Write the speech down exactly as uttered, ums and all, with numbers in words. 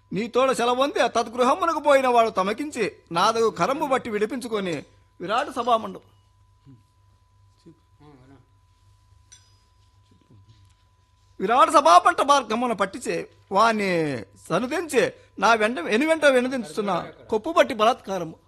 నీ తోడ సెలవొంది తద్గృహమునకు పోయిన వాడు తమకించి నాదు కరము బట్టి విడిపించుకొని విరాట సభామండు విరాట సభాపంట మార్గమున పట్టించే వాణ్ణి సనుదించి నా వెంట వెను వెంట వెనుదించుతున్న కొప్పు బట్టి బలాత్కారము